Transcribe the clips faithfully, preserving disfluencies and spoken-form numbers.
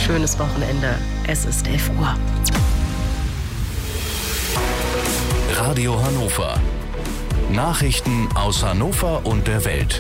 schönes Wochenende. Es ist elf Uhr. Radio Hannover. Nachrichten aus Hannover und der Welt.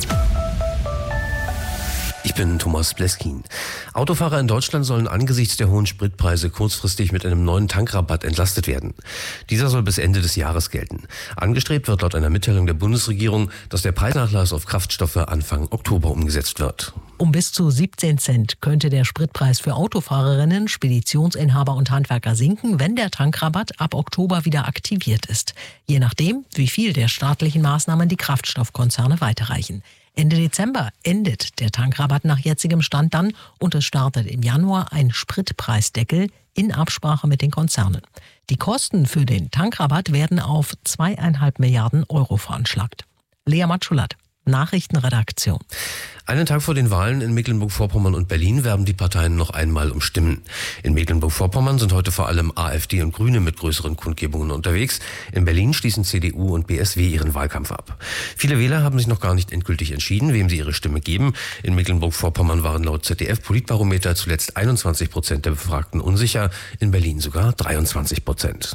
Ich bin Thomas Bleskin. Autofahrer in Deutschland sollen angesichts der hohen Spritpreise kurzfristig mit einem neuen Tankrabatt entlastet werden. Dieser soll bis Ende des Jahres gelten. Angestrebt wird laut einer Mitteilung der Bundesregierung, dass der Preisnachlass auf Kraftstoffe Anfang Oktober umgesetzt wird. Um bis zu siebzehn Cent könnte der Spritpreis für Autofahrerinnen, Speditionsinhaber und Handwerker sinken, wenn der Tankrabatt ab Oktober wieder aktiviert ist. Je nachdem, wie viel der staatlichen Maßnahmen die Kraftstoffkonzerne weiterreichen. Ende Dezember endet der Tankrabatt nach jetzigem Stand dann und es startet im Januar ein Spritpreisdeckel in Absprache mit den Konzernen. Die Kosten für den Tankrabatt werden auf zweieinhalb Milliarden Euro veranschlagt. Lea Matschulat, Nachrichtenredaktion. Einen Tag vor den Wahlen in Mecklenburg-Vorpommern und Berlin werben die Parteien noch einmal um Stimmen. In Mecklenburg-Vorpommern sind heute vor allem AfD und Grüne mit größeren Kundgebungen unterwegs. In Berlin schließen C D U und B S W ihren Wahlkampf ab. Viele Wähler haben sich noch gar nicht endgültig entschieden, wem sie ihre Stimme geben. In Mecklenburg-Vorpommern waren laut Z D F-Politbarometer zuletzt einundzwanzig Prozent der Befragten unsicher, in Berlin sogar dreiundzwanzig Prozent.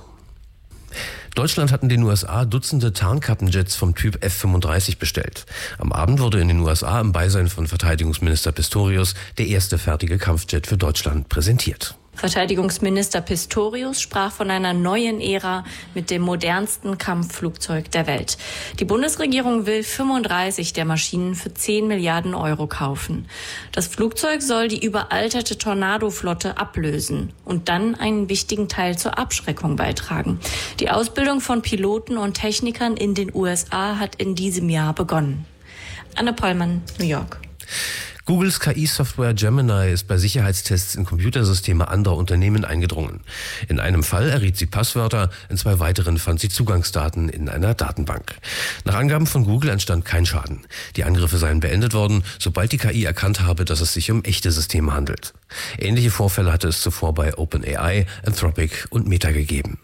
Deutschland hat in den U S A Dutzende Tarnkappenjets vom Typ F fünfunddreißig bestellt. Am Abend wurde in den U S A im Beisein von Verteidigungsminister Pistorius der erste fertige Kampfjet für Deutschland präsentiert. Verteidigungsminister Pistorius sprach von einer neuen Ära mit dem modernsten Kampfflugzeug der Welt. Die Bundesregierung will fünfunddreißig der Maschinen für zehn Milliarden Euro kaufen. Das Flugzeug soll die überalterte Tornado-Flotte ablösen und dann einen wichtigen Teil zur Abschreckung beitragen. Die Ausbildung von Piloten und Technikern in den U S A hat in diesem Jahr begonnen. Anne Pollmann, New York. Googles K I-Software Gemini ist bei Sicherheitstests in Computersysteme anderer Unternehmen eingedrungen. In einem Fall erriet sie Passwörter, in zwei weiteren fand sie Zugangsdaten in einer Datenbank. Nach Angaben von Google entstand kein Schaden. Die Angriffe seien beendet worden, sobald die K I erkannt habe, dass es sich um echte Systeme handelt. Ähnliche Vorfälle hatte es zuvor bei OpenAI, Anthropic und Meta gegeben.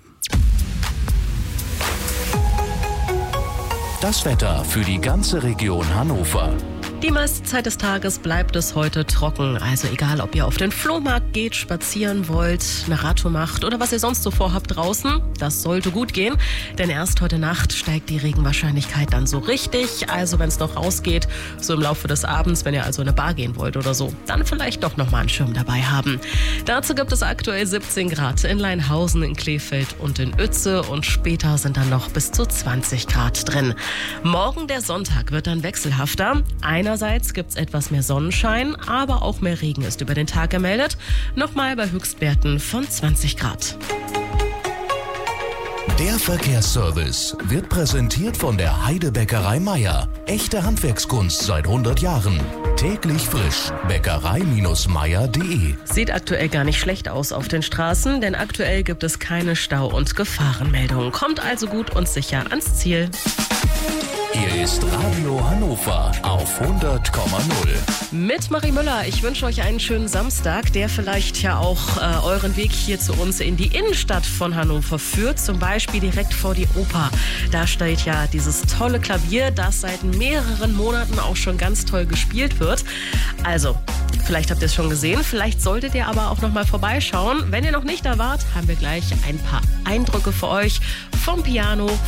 Das Wetter für die ganze Region Hannover. Die meiste Zeit des Tages bleibt es heute trocken. Also egal, ob ihr auf den Flohmarkt geht, spazieren wollt, eine Radtour macht oder was ihr sonst so vorhabt draußen, das sollte gut gehen. Denn erst heute Nacht steigt die Regenwahrscheinlichkeit dann so richtig. Also wenn es noch rausgeht, so im Laufe des Abends, wenn ihr also in eine Bar gehen wollt oder so, dann vielleicht doch nochmal einen Schirm dabei haben. Dazu gibt es aktuell siebzehn Grad in Leinhausen, in Kleefeld und in Uetze und später sind dann noch bis zu zwanzig Grad drin. Morgen, der Sonntag, wird dann wechselhafter. Eine Einerseits gibt es etwas mehr Sonnenschein, aber auch mehr Regen ist über den Tag gemeldet. Nochmal bei Höchstwerten von zwanzig Grad. Der Verkehrsservice wird präsentiert von der Heidebäckerei Meier. Echte Handwerkskunst seit hundert Jahren. Täglich frisch. Bäckerei Meier punkt de. Sieht aktuell gar nicht schlecht aus auf den Straßen, denn aktuell gibt es keine Stau- und Gefahrenmeldungen. Kommt also gut und sicher ans Ziel. Hier ist Radio Hannover auf hundert Komma null. Mit Marie Müller. Ich wünsche euch einen schönen Samstag, der vielleicht ja auch äh, euren Weg hier zu uns in die Innenstadt von Hannover führt. Zum Beispiel direkt vor die Oper. Da steht ja dieses tolle Klavier, das seit mehreren Monaten auch schon ganz toll gespielt wird. Also, vielleicht habt ihr es schon gesehen, vielleicht solltet ihr aber auch noch mal vorbeischauen. Wenn ihr noch nicht da wart, haben wir gleich ein paar Eindrücke für euch vom Piano,